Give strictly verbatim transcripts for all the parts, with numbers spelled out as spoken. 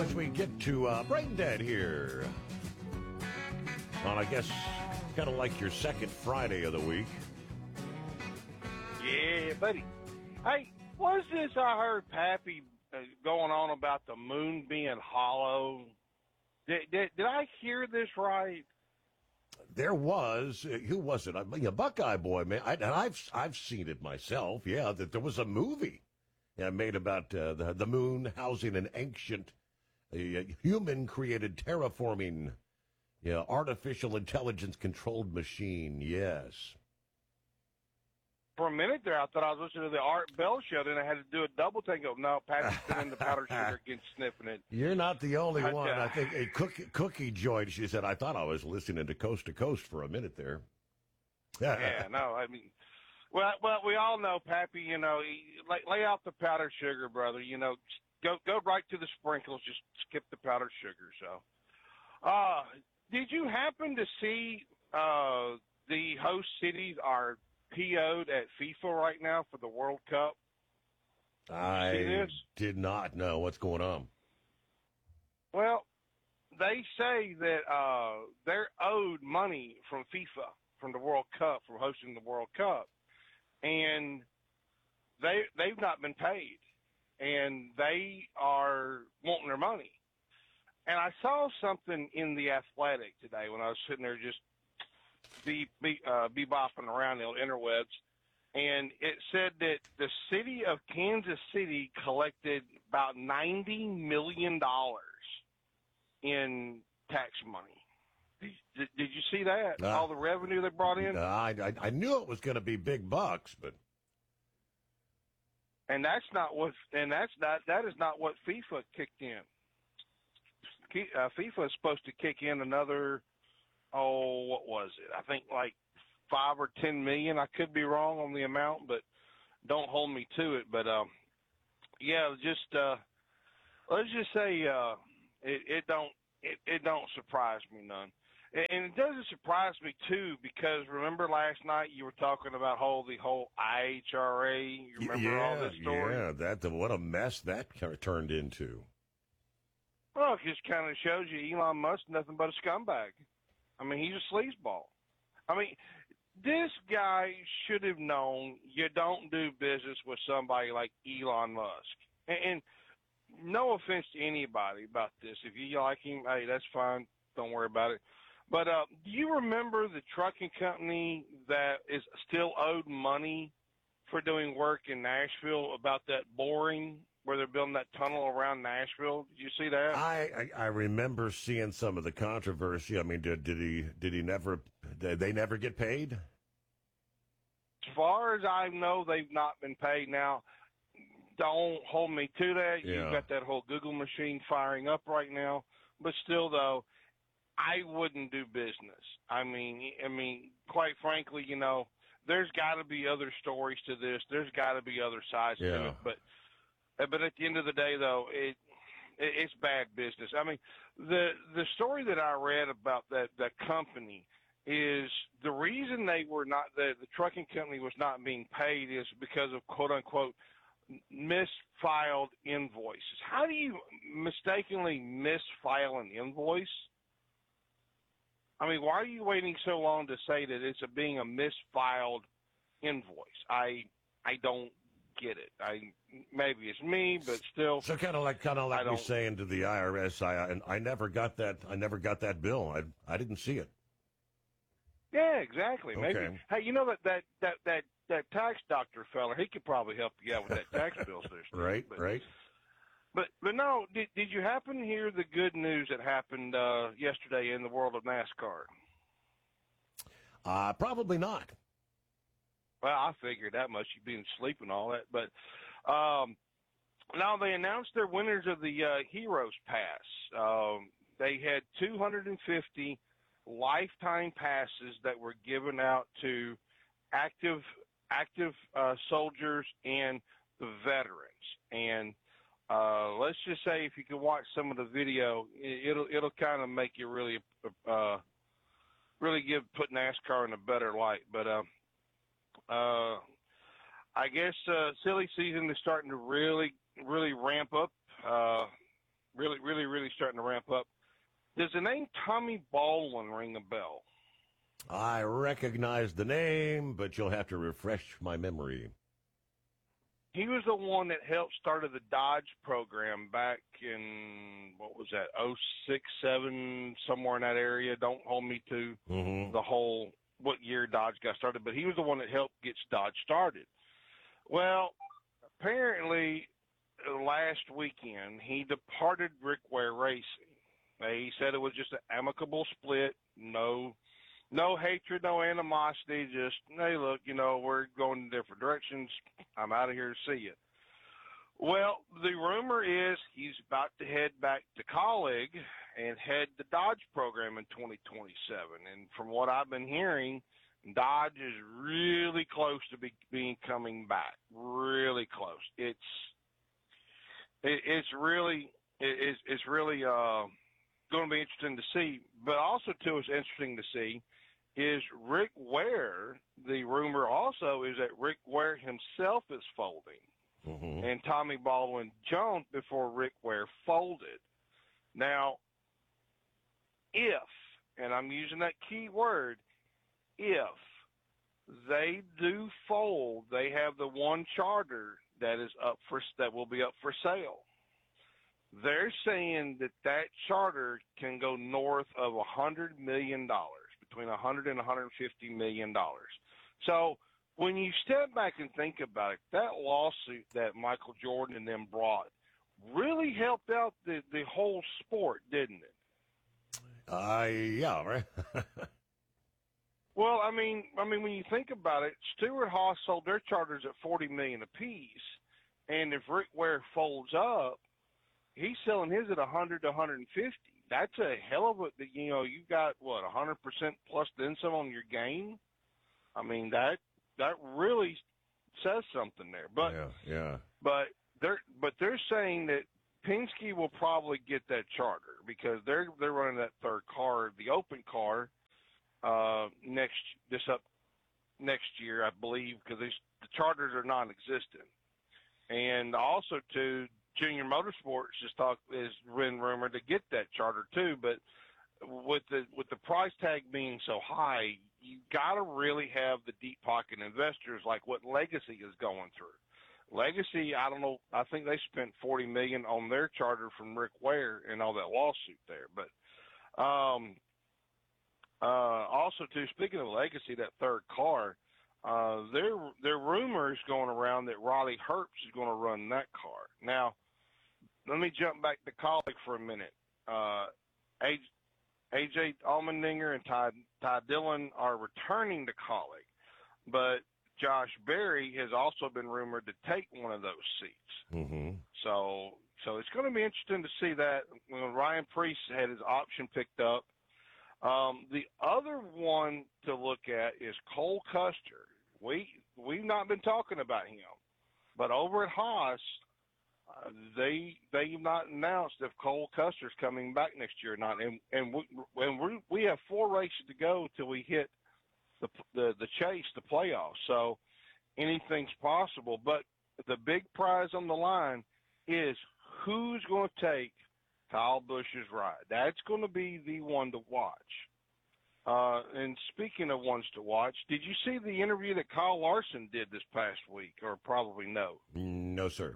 as we get to uh, Brain Dead here on, I guess, kind of like your second Friday of the week. Yeah, buddy. Hey, what's this I heard Pappy uh, going on about the moon being hollow? Did, did, did I hear this right? There was, uh, who was it? I mean, a Buckeye boy, man. I, and I've I've seen it myself, yeah, that there was a movie yeah, made about uh, the, the moon housing an ancient uh, human-created terraforming yeah, artificial intelligence-controlled machine, yes. For a minute there, I thought I was listening to the Art Bell show, then I had to do a double take. Go, no, Pappy's been in the powder sugar again, sniffing it. You're not the only I, one. uh, I think a cookie, cookie joined. She said, I thought I was listening to Coast to Coast for a minute there. Yeah, no, I mean, well, well, we all know, Pappy, you know, he, lay, lay off the powdered sugar, brother. You know, go go right to the sprinkles. Just skip the powdered sugar. So, uh, did you happen to see uh, the host cities are P O'd at FIFA right now for the World Cup? I see this? did not know what's going on. Well, they say that uh, they're owed money from FIFA, from the World Cup, for hosting the World Cup. And they, they've not been paid. And they are wanting their money. And I saw something in The Athletic today when I was sitting there just be, be, uh, bebopping around the interwebs. And it said that the city of Kansas City collected about ninety million dollars in tax money. Did, did you see that? Uh, All the revenue they brought in? Uh, I, I, I knew it was going to be big bucks, but. And that's not what, and that's not, that is not what FIFA kicked in. Uh, FIFA is supposed to kick in another, oh, what was it? I think like five or ten million. I could be wrong on the amount, but don't hold me to it. But um, yeah, just uh, let's just say uh, it, it don't it, it don't surprise me none, and it doesn't surprise me too because remember last night you were talking about whole the whole I H R A. You remember yeah, all this story? Yeah, that what a mess that kind of turned into. Well, it just kind of shows you Elon Musk nothing but a scumbag. I mean, he's a sleazeball. I mean, this guy should have known you don't do business with somebody like Elon Musk. And, and no offense to anybody about this. If you like him, hey, that's fine. Don't worry about it. But uh, do you remember the trucking company that is still owed money for doing work in Nashville about that boring where they're building that tunnel around Nashville? Did you see that? I, I, I remember seeing some of the controversy. I mean, did, did he did he never did they never get paid? As far as I know, they've not been paid. Now, don't hold me to that. Yeah. You've got that whole Google machine firing up right now. But still, though, I wouldn't do business. I mean, I mean, quite frankly, you know, there's got to be other stories to this. There's got to be other sides yeah. to it. But But at the end of the day, though, it, it it's bad business. I mean, the the story that I read about that that company is the reason they were not the the trucking company was not being paid is because of quote unquote misfiled invoices. How do you mistakenly misfile an invoice? I mean, why are you waiting so long to say that it's a, being a misfiled invoice? I I don't get it. I maybe it's me, but still. So kind of like kind of like me saying to the I R S, I I never got that. I never got that bill. I I didn't see it. Yeah, exactly. Okay. Maybe. Hey, you know that that that that that tax doctor fella, he could probably help you out with that tax bill system. Right. But, right. But but no, did did you happen to hear the good news that happened uh, yesterday in the world of NASCAR? Uh probably not. Well, I figured that much. You've been asleep and all that. But um, now they announced their winners of the uh, Heroes Pass. Um, they had two hundred fifty lifetime passes that were given out to active active uh, soldiers and the veterans. And uh, let's just say if you can watch some of the video, it'll it'll kind of make you really uh, really give put NASCAR in a better light. But uh, Uh, I guess uh, silly season is starting to really, really ramp up. Uh, really, really, really Tommy Baldwin ring a bell? I recognize the name, but you'll have to refresh my memory. He was the one that helped started the Dodge program back in, what was that, oh six, seven, somewhere in that area. Don't hold me to Mm-hmm. the whole, what year Dodge got started, but he was the one that helped get Dodge started. Well, apparently uh, last weekend he departed Rick Ware Racing. He said it was just an amicable split, no No hatred, no animosity, just, hey, look, you know, we're going in different directions. I'm out of here to see you. Well, the rumor is he's about to head back to Colleague and head the Dodge program in twenty twenty-seven. And from what I've been hearing, Dodge is really close to be, being coming back, really close. It's it, it's really it, it's, it's really uh, going to be interesting to see. But also, too, it's interesting to see is Rick Ware. The rumor also is that Rick Ware himself is folding, Mm-hmm. and Tommy Baldwin jumped before Rick Ware folded. Now, if, and I'm using that key word, if they do fold, they have the one charter that is up for that will be up for sale. They're saying that that charter can go north of a hundred million dollars, between a hundred and a hundred fifty million dollars. So when you step back and think about it, that lawsuit that Michael Jordan and them brought really helped out the the whole sport, didn't it? Uh, yeah, right. Well, I mean, I mean, when you think about it, Stewart Haas sold their charters at forty million apiece, and if Rick Ware folds up, he's selling his at a hundred to a hundred and fifty. That's a hell of a, you know, you got what a hundred percent plus then some on your game. I mean that that really says something there. But yeah, yeah. but they're but they're saying that Penske will probably get that charter because they're they're running that third car, the open car. Uh, next this up next year, I believe, because the charters are non-existent, and also to Junior Motorsports is talk is been rumored to get that charter too. But with the with the price tag being so high, you got to really have the deep pocket investors like what Legacy is going through. Legacy, I don't know, I think they spent forty million on their charter from Rick Ware and all that lawsuit there, but. Um, Uh, also, too, speaking of Legacy, that third car, uh, there there are rumors going around that Riley Herbst is going to run that car. Now, let me jump back to Colleague for a minute. Uh, A J Allmendinger and Ty, Ty Dillon are returning to Colleague, but Josh Berry has also been rumored to take one of those seats. Mm-hmm. So, so it's going to be interesting to see that when Ryan Preece had his option picked up. Um, the other one to look at is Cole Custer. We we've not been talking about him, but over at Haas, uh, they they've not announced if Cole Custer's coming back next year or not. And and we and we we have four races to go till we hit the the the chase, the playoffs. So anything's possible. But the big prize on the line is who's going to take Kyle Busch's ride. That's going to be the one to watch. Uh, and speaking of ones to watch, did you see the interview that Kyle Larson did this past week, or probably no? No, sir.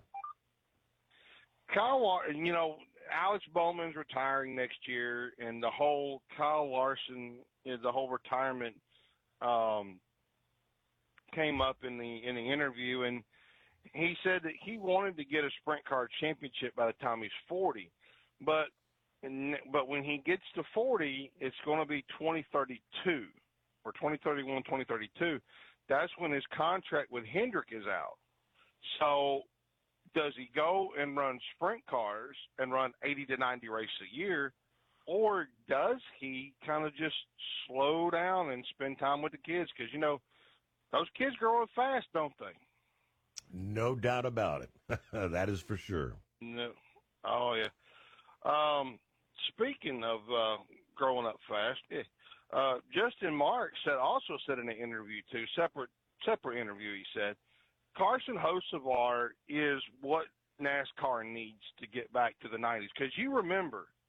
Kyle, you know, Alex Bowman's retiring next year, and the whole Kyle Larson, the whole retirement um, came up in the in the interview, and he said that he wanted to get a sprint car championship by the time he's forty. But but when he gets to forty, it's going to be twenty thirty-two or twenty thirty-one, twenty thirty-two. That's when his contract with Hendrick is out. So does he go and run sprint cars and run eighty to ninety races a year, or does he kind of just slow down and spend time with the kids? Because, you know, those kids grow up fast, don't they? No doubt about it. That is for sure. No. Oh, yeah. Um, speaking of uh, growing up fast, uh, Justin Marks said, also said in an interview too, separate separate interview, he said, Carson Hocevar is what NASCAR needs to get back to the nineties. Because you remember,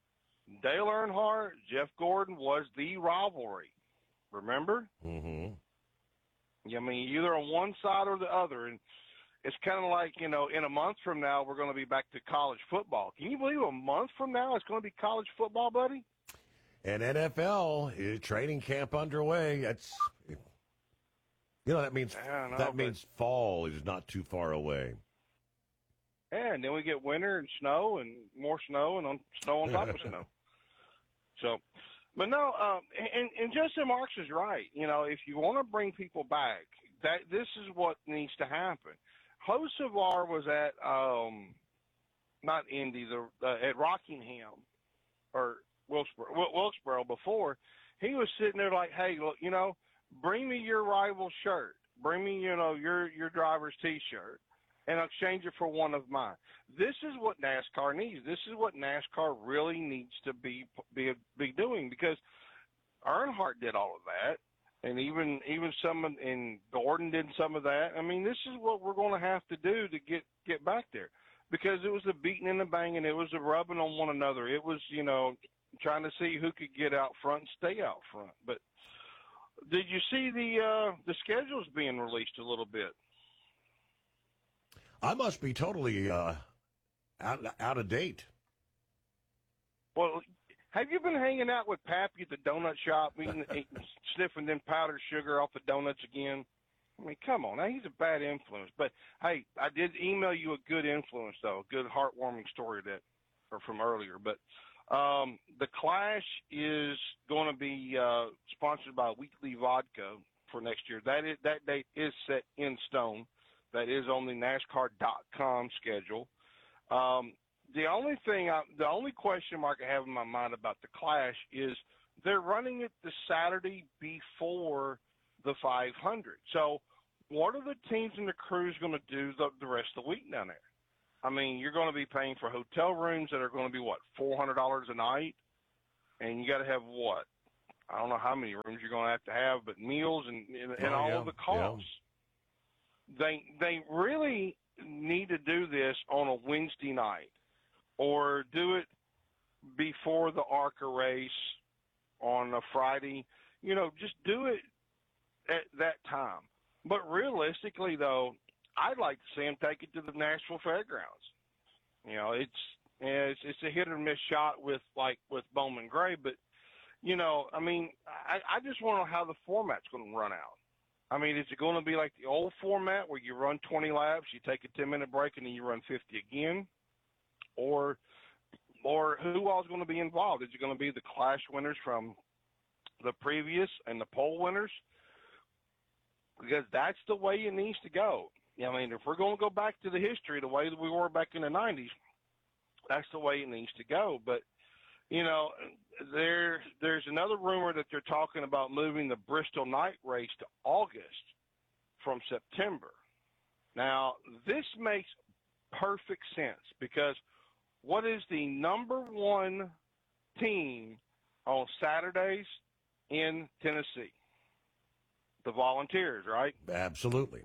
Dale Earnhardt, Jeff Gordon was the rivalry. Remember? Mm-hmm. I mean, either on one side or the other. And it's kind of like, you know, in a month from now, we're going to be back to college football. Can you believe a month from now it's going to be college football, buddy? And N F L uh, training camp underway. That's, you know, that means know, that but, means fall is not too far away. Yeah, and then we get winter and snow and more snow and on, snow on top of snow. So, but no, um, and, and Justin Marks is right. You know, if you want to bring people back, that this is what needs to happen. Hocevar was at um, not Indy, the uh, at Rockingham or Wilkesboro, Wilkesboro before. He was sitting there like, hey, look, you know, bring me your rival shirt, bring me, you know, your your driver's T-shirt, and I'll exchange it for one of mine. This is what NASCAR needs. This is what NASCAR really needs to be be be doing, because Earnhardt did all of that. And even even some of, and Gordon did some of that. I mean, this is what we're going to have to do to get get back there, because it was a beating and a banging. It was a rubbing on one another. It was, you know, trying to see who could get out front and stay out front. But did you see the uh, the schedules being released a little bit? I must be totally uh, out out of date. Well, have you been hanging out with Pappy at the donut shop, eating, eating, sniffing them powdered sugar off the donuts again? I mean, come on. Now, he's a bad influence. But, hey, I did email you a good influence, though, a good heartwarming story that or from earlier. But um, the Clash is going to be uh, sponsored by Weekly Vodka for next year. That is that date is set in stone. That is on the NASCAR dot com schedule. Um, The only thing, I, the only question mark I have in my mind about the Clash is they're running it the Saturday before the five hundred. So what are the teams and the crews going to do the, the rest of the week down there? I mean, you're going to be paying for hotel rooms that are going to be, what, four hundred dollars a night? And you got to have what? I don't know how many rooms you're going to have to have, but meals and, and, and Oh, all yeah, of the costs. Yeah. They They really need to do this on a Wednesday night, or do it before the ARCA race on a Friday. You know, just do it at that time. But realistically, though, I'd like to see them take it to the Nashville Fairgrounds. You know, it's it's, it's a hit or miss shot with like with Bowman Gray, but you know, I mean, I, I just want to know how the format's going to run out. I mean, is it going to be like the old format where you run twenty laps, you take a ten minute break, and then you run fifty again? Or, or who all is going to be involved? Is it going to be the Clash winners from the previous and the pole winners? Because that's the way it needs to go. I mean, if we're going to go back to the history, the way that we were back in the nineties, that's the way it needs to go. But, you know, there there's another rumor that they're talking about moving the Bristol night race to August from September. Now, this makes perfect sense, because what is the number one team on Saturdays in Tennessee? The Volunteers, right? Absolutely.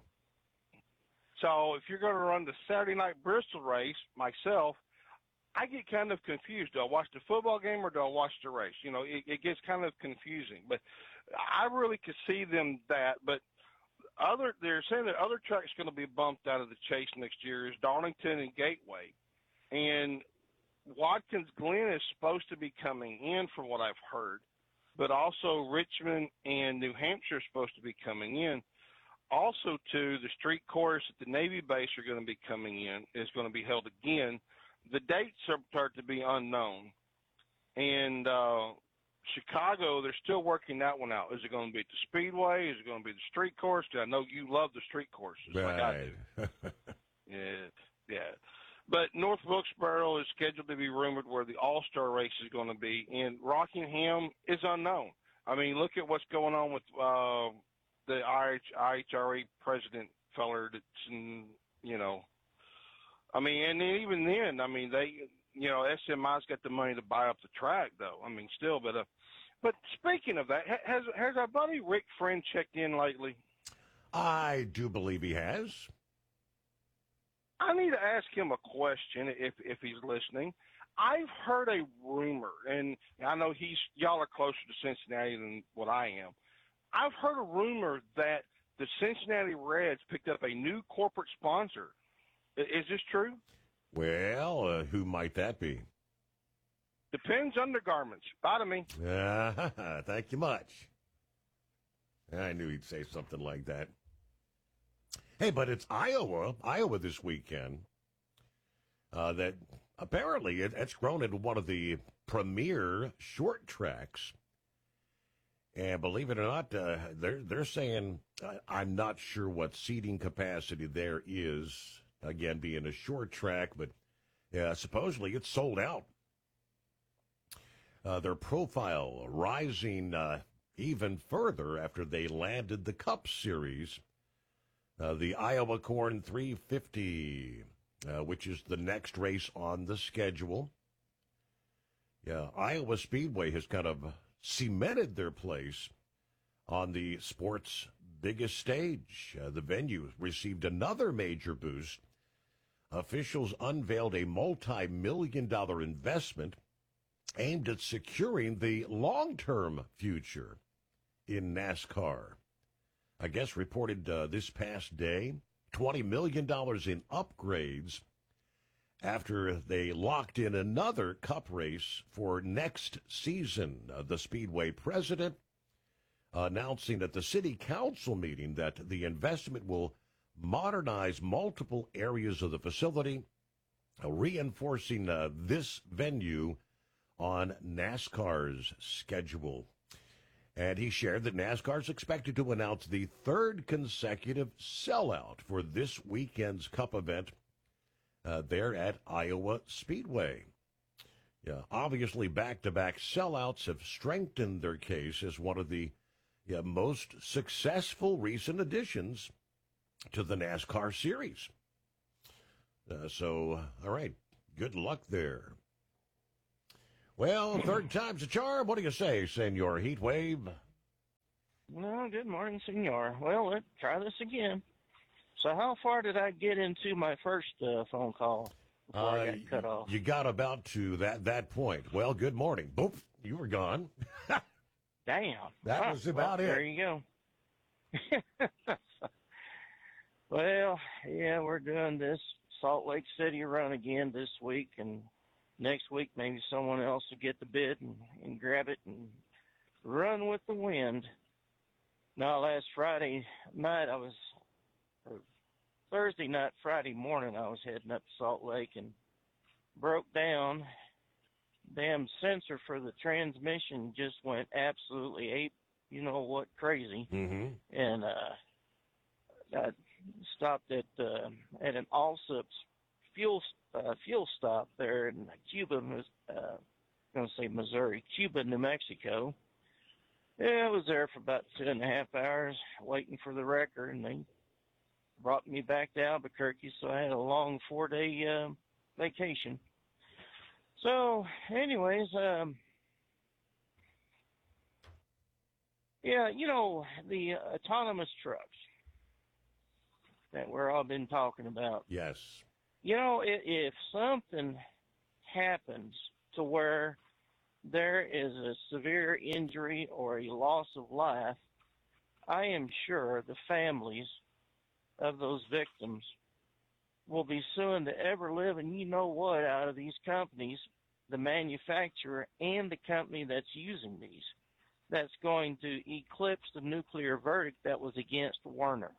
So if you're going to run the Saturday night Bristol race, myself, I get kind of confused. Do I watch the football game or do I watch the race? You know, it, it gets kind of confusing. But I really could see them that. But other, they're saying that other tracks going to be bumped out of the chase next year is Darlington and Gateway. And Watkins Glen is supposed to be coming in, from what I've heard. But also Richmond and New Hampshire are supposed to be coming in. Also, too, the street course at the Navy base are going to be coming in, is going to be held again. The dates are start to be unknown. And uh, Chicago, they're still working that one out. Is it going to be at the Speedway? Is it going to be the street course? I know you love the street courses, right. like I do. yeah, yeah. But North Wilkesboro is scheduled to be rumored where the All-Star race is going to be, and Rockingham is unknown. I mean, look at what's going on with uh, the I H R A president feller that's, in, you know, I mean, and then even then, I mean, they, you know, S M I's got the money to buy up the track, though. I mean, still, but uh, but speaking of that, has has our buddy Rick Friend checked in lately? I do believe he has. I need to ask him a question if if he's listening. I've heard a rumor, and I know he's y'all are closer to Cincinnati than what I am. I've heard a rumor that the Cincinnati Reds picked up a new corporate sponsor. I- Is this true? Well, uh, who might that be? Depends Undergarments. Bye to me. Uh, thank you much. I knew he'd say something like that. Hey, but it's Iowa, Iowa this weekend. Uh, that apparently it, it's grown into one of the premier short tracks. And believe it or not, uh, they're they're saying uh, I'm not sure what seating capacity there is. Again, being a short track, but uh, supposedly it's sold out. Uh, their profile rising uh, even further after they landed the Cup Series, uh, the Iowa Corn three fifty, uh, which is the next race on the schedule. Yeah, Iowa Speedway has kind of cemented their place on the sport's biggest stage. Uh, the venue received another major boost. Officials unveiled a multi-million dollar investment aimed at securing the long-term future in NASCAR. I guess reported uh, this past day, twenty million dollars in upgrades after they locked in another Cup race for next season. Uh, the Speedway president announcing at the city council meeting that the investment will modernize multiple areas of the facility, uh, reinforcing uh, this venue on NASCAR's schedule. And he shared that NASCAR is expected to announce the third consecutive sellout for this weekend's Cup event uh, there at Iowa Speedway. Yeah, obviously, back-to-back sellouts have strengthened their case as one of the yeah, most successful recent additions to the NASCAR series. Uh, so, all right, good luck there. Well, third time's a charm. What do you say, Senor Heatwave? Well, good morning, senor. Well, let's try this again. So how far did I get into my first uh, phone call before Uh, I got cut off? You got about to that, that point. Well, good morning. Boop, you were gone. Damn. That Huh, was about well, it. There you go. Well, yeah, we're doing this Salt Lake City run again this week, and next week maybe someone else will get the bid and, and grab it and run with the wind. Now, last Friday night I was, or Thursday night, Friday morning I was heading up to Salt Lake and broke down. Damn sensor for the transmission just went absolutely ape, you know what, crazy. Mm-hmm. And uh, I stopped at uh, at an Allsups fuel uh, fuel stop there in Cuba, uh, I'm going to say Missouri, Cuba, New Mexico. Yeah, I was there for about two and a half hours waiting for the wrecker, and they brought me back to Albuquerque, so I had a long four-day uh, vacation. So, anyways, um, yeah, you know, the uh, autonomous trucks that we're all been talking about. Yes. You know, if, if something happens to where there is a severe injury or a loss of life, I am sure the families of those victims will be suing the ever living, you know what, out of these companies, the manufacturer and the company that's using these. That's going to eclipse the nuclear verdict that was against Werner.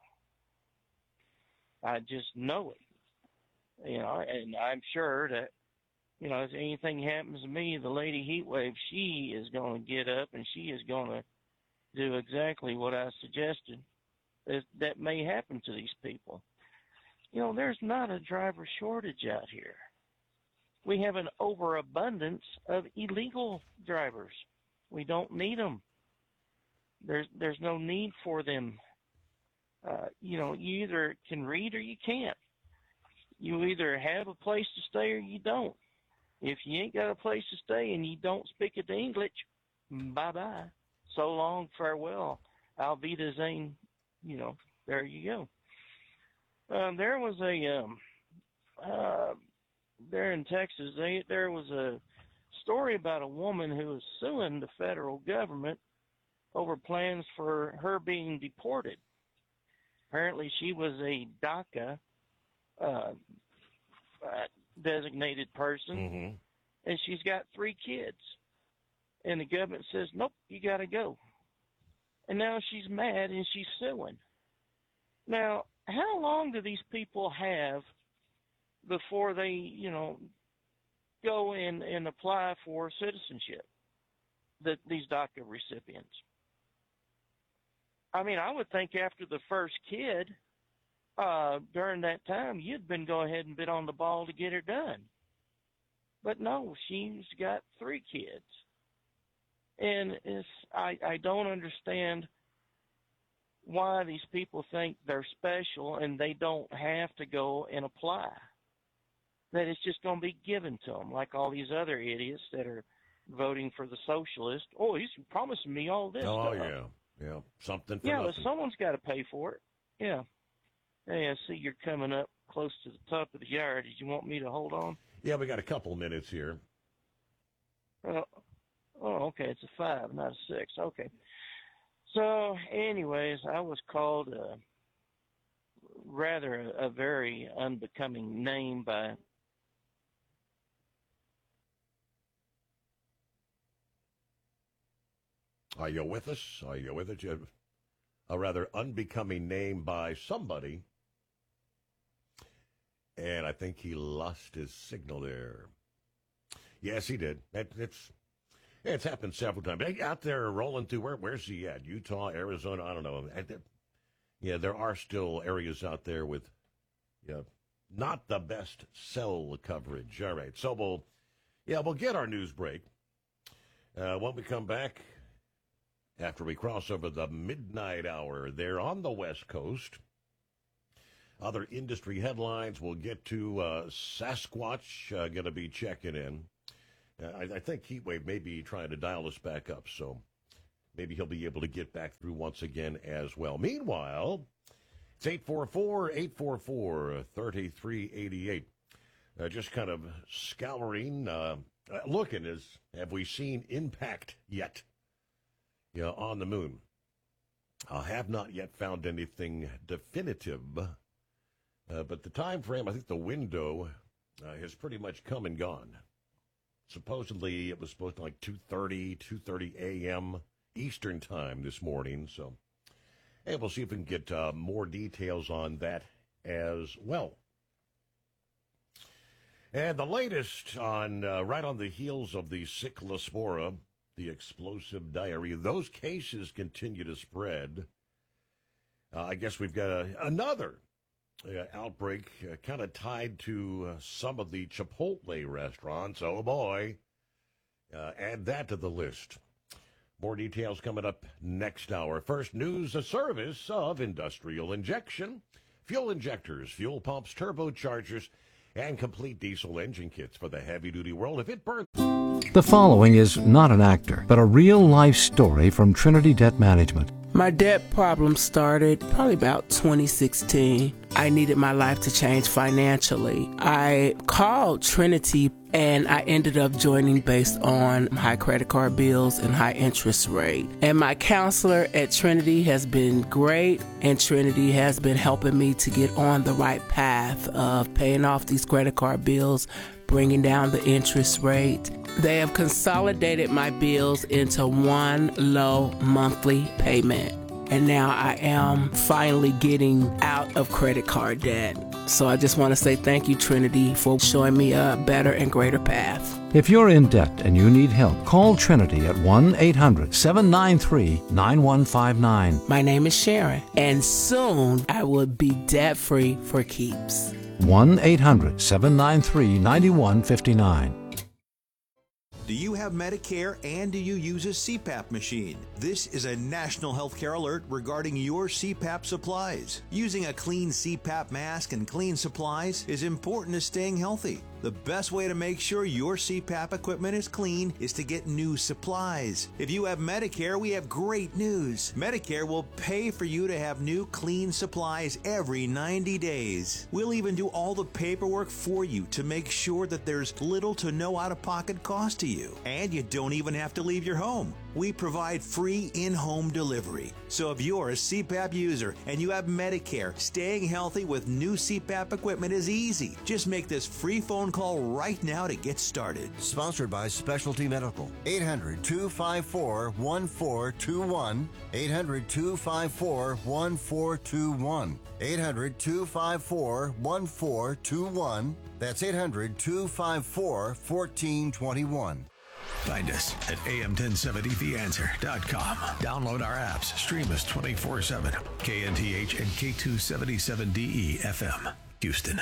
I just know it. You know, and I'm sure that, you know, if anything happens to me, the Lady Heatwave, she is going to get up and she is going to do exactly what I suggested that, that may happen to these people. You know, there's not a driver shortage out here. We have an overabundance of illegal drivers. We don't need them. There's there's no need for them. Uh, you know, you either can read or you can't. You either have a place to stay or you don't. If you ain't got a place to stay and you don't speak the English, bye-bye. So long, farewell. Auf Wiedersehen, you know, there you go. Um, there was a um, uh, there in Texas, they, there was a story about a woman who was suing the federal government over plans for her being deported. Apparently, she was a DACA uh, uh, designated person, Mm-hmm. and she's got three kids. And the government says, nope, you got to go. And now she's mad and she's suing. Now, how long do these people have before they, you know, go in and apply for citizenship, the, these DACA recipients? I mean, I would think after the first kid, uh, during that time, you'd been go ahead and been on the ball to get her done. But no, she's got three kids. And it's, I, I don't understand why these people think they're special and they don't have to go and apply. That it's just going to be given to them, like all these other idiots that are voting for the socialist. Oh, he's promising me all this Oh, stuff. yeah. Yeah, something for Yeah, nothing. but someone's got to pay for it. Yeah. Hey, I see you're coming up close to the top of the hour. Did you want me to hold on? Yeah, we got a couple minutes here. Uh, oh, okay. It's a five, not a six. Okay. So, anyways, I was called a rather a, a very unbecoming name by Are you with us? Are you with us? A rather unbecoming name by somebody. And I think he lost his signal there. Yes, he did. It, it's it's happened several times. Out there rolling through, where, where's he at? Utah, Arizona, I don't know. Yeah, there are still areas out there with yeah, not the best cell coverage. All right, so we'll, yeah, we'll get our news break. Uh, when we come back, after we cross over the midnight hour there on the West Coast, other industry headlines. We'll get to uh, Sasquatch uh, going to be checking in. Uh, I, I think Heatwave may be trying to dial us back up, so maybe he'll be able to get back through once again as well. Meanwhile, it's eight four four, eight four four, three three eight eight. Uh, just kind of scouring, uh, looking, as have we seen impact yet? Yeah, on the moon. I have not yet found anything definitive, uh, but the time frame, I think the window uh, has pretty much come and gone. Supposedly, it was supposed to like two thirty, two thirty a.m. Eastern time this morning, so hey, we'll see if we can get uh, more details on that as well. And the latest on, uh, right on the heels of the Cyclospora, the explosive diarrhea, those cases continue to spread. Uh, I guess we've got a, another uh, outbreak uh, kind of tied to uh, some of the Chipotle restaurants. Oh, boy. Uh, add that to the list. More details coming up next hour. First, news, a service of Industrial Injection. Fuel injectors, fuel pumps, turbochargers, and complete diesel engine kits for the heavy-duty world. If it burns... The following is not an actor, but a real-life story from Trinity Debt Management. My debt problem started probably about twenty sixteen. I needed my life to change financially. I called Trinity and I ended up joining based on high credit card bills and high interest rate. And my counselor at Trinity has been great, and Trinity has been helping me to get on the right path of paying off these credit card bills, bringing down the interest rate. They have consolidated my bills into one low monthly payment. And now I am finally getting out of credit card debt. So I just want to say thank you, Trinity, for showing me a better and greater path. If you're in debt and you need help, call Trinity at one eight hundred, seven nine three, nine one five nine. My name is Sharon, and soon I will be debt-free for keeps. one eight hundred, seven nine three, nine one five nine. Do you have Medicare and do you use a C PAP machine? This is a national healthcare alert regarding your C PAP supplies. Using a clean C PAP mask and clean supplies is important to staying healthy. The best way to make sure your C PAP equipment is clean is to get new supplies. If you have Medicare, we have great news. Medicare will pay for you to have new clean supplies every ninety days. We'll even do all the paperwork for you to make sure that there's little to no out-of-pocket cost to you. And you don't even have to leave your home. We provide free in-home delivery. So if you're a C PAP user and you have Medicare, staying healthy with new C PAP equipment is easy. Just make this free phone call right now to get started. Sponsored by Specialty Medical. eight hundred, two five four, one four two one. eight hundred, two five four, one four two one. eight hundred, two five four, one four two one. That's eight hundred, two five four, one four two one. Find us at A M ten seventy the answer dot com. Download our apps. Stream us twenty-four seven. K N T H and K two seventy-seven D E F M, Houston.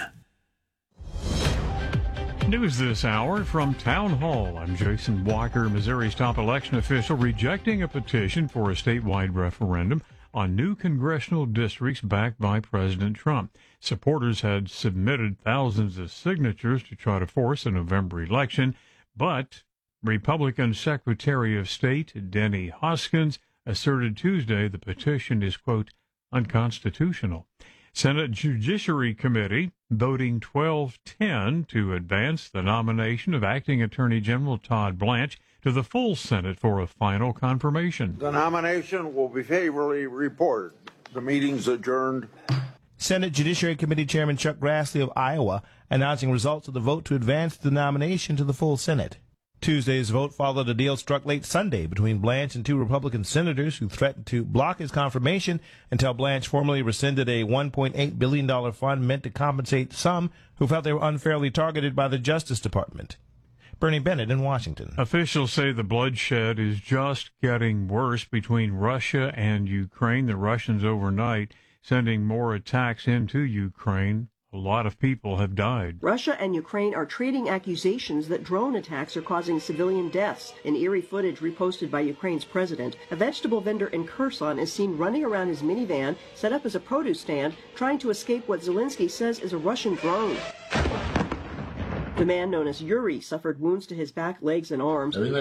News this hour from Town Hall. I'm Jason Walker. Missouri's top election official rejecting a petition for a statewide referendum on new congressional districts backed by President Trump. Supporters had submitted thousands of signatures to try to force a November election, but Republican Secretary of State Denny Hoskins asserted Tuesday the petition is, quote, unconstitutional. Senate Judiciary Committee voting twelve ten to advance the nomination of Acting Attorney General Todd Blanche to the full Senate for a final confirmation. The nomination will be favorably reported. The meeting's adjourned. Senate Judiciary Committee Chairman Chuck Grassley of Iowa announcing results of the vote to advance the nomination to the full Senate. Tuesday's vote followed a deal struck late Sunday between Blanche and two Republican senators who threatened to block his confirmation until Blanche formally rescinded a one point eight billion dollars fund meant to compensate some who felt they were unfairly targeted by the Justice Department. Bernie Bennett in Washington. Officials say the bloodshed is just getting worse between Russia and Ukraine. The Russians overnight sending more attacks into Ukraine. A lot of people have died. Russia and Ukraine are trading accusations that drone attacks are causing civilian deaths. In eerie footage reposted by Ukraine's president, a vegetable vendor in Kherson is seen running around his minivan set up as a produce stand, trying to escape what Zelensky says is a Russian drone. The man known as Yuri suffered wounds to his back, legs, and arms. In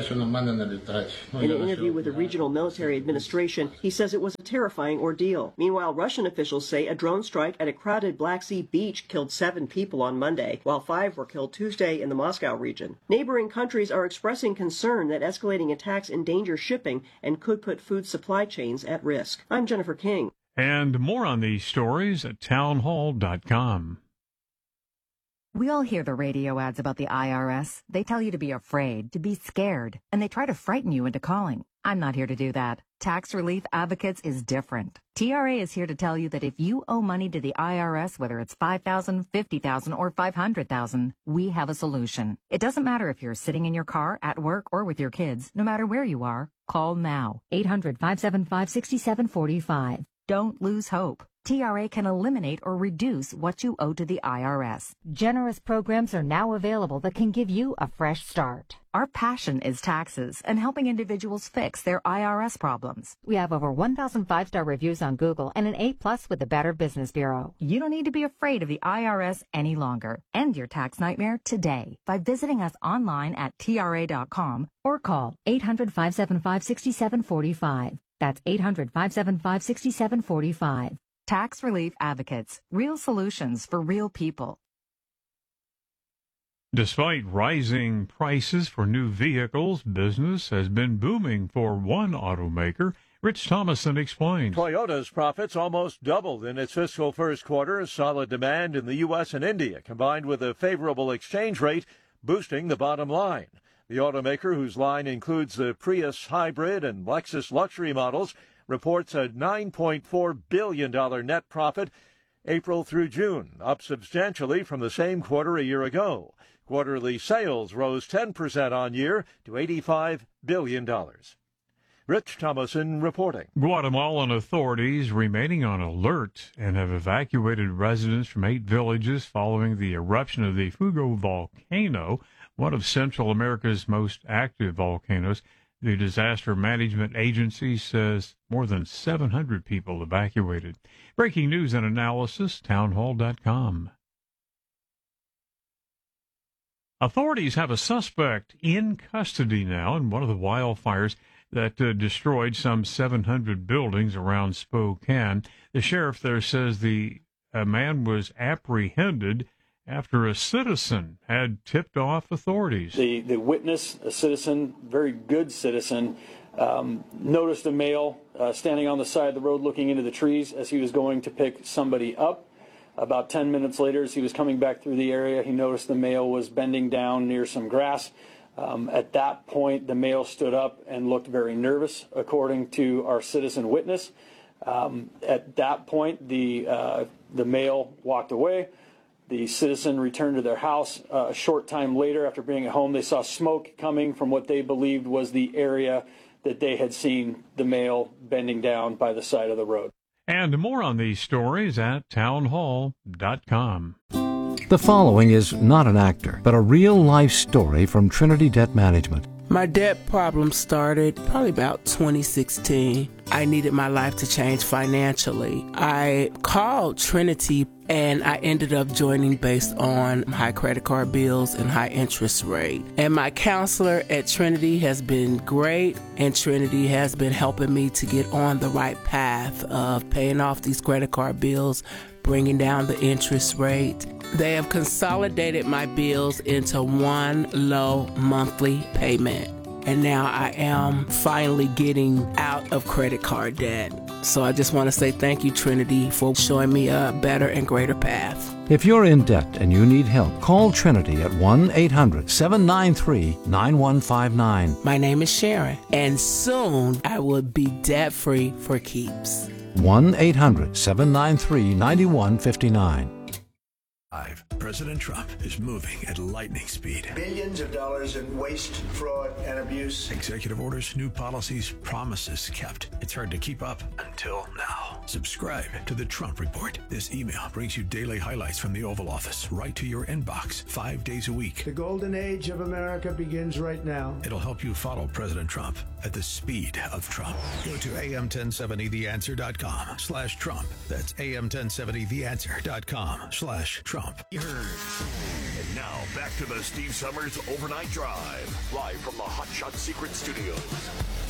an interview with the regional military administration, he says it was a terrifying ordeal. Meanwhile, Russian officials say a drone strike at a crowded Black Sea beach killed seven people on Monday, while five were killed Tuesday in the Moscow region. Neighboring countries are expressing concern that escalating attacks endanger shipping and could put food supply chains at risk. I'm Jennifer King. And more on these stories at town hall dot com. We all hear the radio ads about the I R S. They tell you to be afraid, to be scared, and they try to frighten you into calling. I'm not here to do that. Tax Relief Advocates is different. T R A is here to tell you that if you owe money to the I R S, whether it's five thousand dollars, fifty thousand dollars, or five hundred thousand dollars, we have a solution. It doesn't matter if you're sitting in your car, at work, or with your kids. No matter where you are, call now. eight hundred, five seven five, six seven four five. Don't lose hope. T R A can eliminate or reduce what you owe to the I R S. Generous programs are now available that can give you a fresh start. Our passion is taxes and helping individuals fix their I R S problems. We have over one thousand five-star reviews on Google and an A plus with the Better Business Bureau. You don't need to be afraid of the I R S any longer. End your tax nightmare today by visiting us online at T R A dot com or call eight hundred, five seven five, six seven four five. That's eight hundred, five seven five, six seven four five. Tax Relief Advocates, real solutions for real people. Despite rising prices for new vehicles, business has been booming for one automaker. Rich Thomason explains. Toyota's profits almost doubled in its fiscal first quarter. Solid demand in the U S and India, combined with a favorable exchange rate, boosting the bottom line. The automaker, whose line includes the Prius hybrid and Lexus luxury models, reports a nine point four billion dollars net profit April through June, up substantially from the same quarter a year ago. Quarterly sales rose ten percent on year to eighty-five billion dollars. Rich Thomason reporting. Guatemalan authorities remaining on alert and have evacuated residents from eight villages following the eruption of the Fuego volcano, one of Central America's most active volcanoes. The Disaster Management Agency says more than seven hundred people evacuated. Breaking news and analysis, town hall dot com. Authorities have a suspect in custody now in one of the wildfires that uh, destroyed some seven hundred buildings around Spokane. The sheriff there says the uh, man was apprehended after a citizen had tipped off authorities. The, the witness, a citizen, very good citizen, um, noticed a male uh, standing on the side of the road looking into the trees as he was going to pick somebody up. About ten minutes later, as he was coming back through the area, he noticed the male was bending down near some grass. Um, at that point, the male stood up and looked very nervous, according to our citizen witness. Um, at that point, the, uh, the male walked away. The citizen returned to their house. Uh, a short time later, after being at home, they saw smoke coming from what they believed was the area that they had seen the male bending down by the side of the road. And more on these stories at townhall dot com. The following is not an actor, but a real-life story from Trinity Debt Management. My debt problem started probably about twenty sixteen. I needed my life to change financially. I called Trinity and I ended up joining based on high credit card bills and high interest rate. And my counselor at Trinity has been great, and Trinity has been helping me to get on the right path of paying off these credit card bills, bringing down the interest rate. They have consolidated my bills into one low monthly payment. And now I am finally getting out of credit card debt. So I just want to say thank you, Trinity, for showing me a better and greater path. If you're in debt and you need help, call Trinity at one eight hundred seven nine three nine one five nine. My name is Sharon, and soon I will be debt-free for keeps. one eight hundred seven nine three nine one five nine. Five. President Trump is moving at lightning speed. Billions of dollars in waste, fraud, and abuse. Executive orders, new policies, promises kept. It's hard to keep up until now. Subscribe to the Trump Report. This email brings you daily highlights from the Oval Office right to your inbox, five days a week. The golden age of America begins right now. It'll help you follow President Trump at the speed of Trump. Go to A M ten seventy the answer dot com slash Trump. That's A M ten seventy the answer dot com slash Trump. You heard. And now back to the Steve Summers Overnight Drive, live from the Hot Shot Secret Studios.